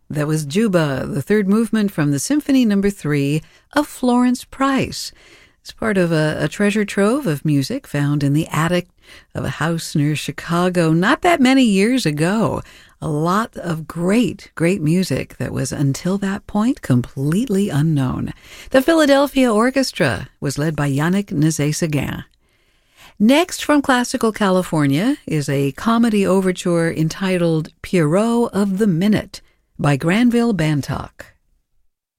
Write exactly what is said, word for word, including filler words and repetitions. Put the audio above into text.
That was Juba, the third movement from the Symphony Number Three of Florence Price. It's part of a, a treasure trove of music found in the attic of a house near Chicago not that many years ago. A lot of great, great music that was until that point completely unknown. The Philadelphia Orchestra was led by Yannick Nézet-Séguin. Next from classical California is a comedy overture entitled Pierrot of the Minute by Granville Bantock.